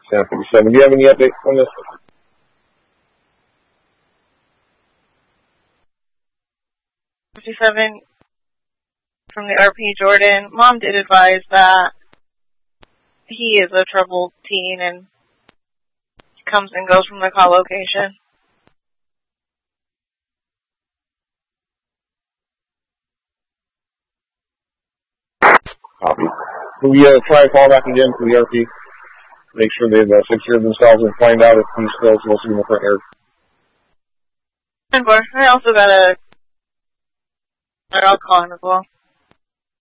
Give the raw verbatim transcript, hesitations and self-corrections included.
ten fifty-seven. Do you have any updates on this? fifty-seven from the R P Jordan. Mom did advise that he is a troubled teen and comes and goes from the call location. Copy. Can we uh, try and call back again to the R P? Make sure they've uh, secured themselves and find out if he's still supposed to be in the front yard. And I also got a... I'll call him as well.